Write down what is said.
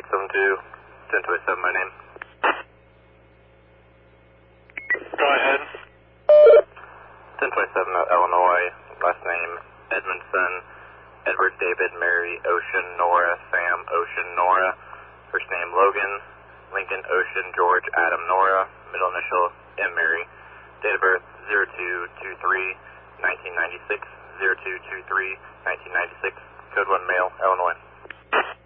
572, 1027, my name. Go ahead. 1027, Illinois, last name Edmondson, Edward David Mary Ocean Nora Sam Ocean Nora, first name Logan, Lincoln Ocean George Adam Nora, middle initial M Mary, date of birth 0223-1996, 0223-1996, code 1 male, Illinois.